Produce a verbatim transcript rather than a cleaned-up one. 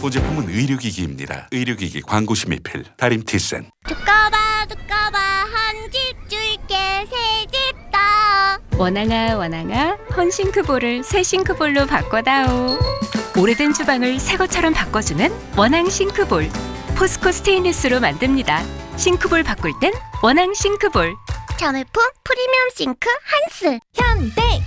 소제품은 의료기기입니다. 의료기기 광고시 미필 다림티센. 두꺼봐 두꺼봐 한 집 줄게 새 집 다. 원앙아 원앙아 헌싱크볼을 새 싱크볼로 바꿔다오. 오래된 주방을 새 것처럼 바꿔주는 원앙 싱크볼. 포스코 스테인리스로 만듭니다. 싱크볼 바꿀 땐 원앙 싱크볼. 자매품 프리미엄 싱크 한스. 현대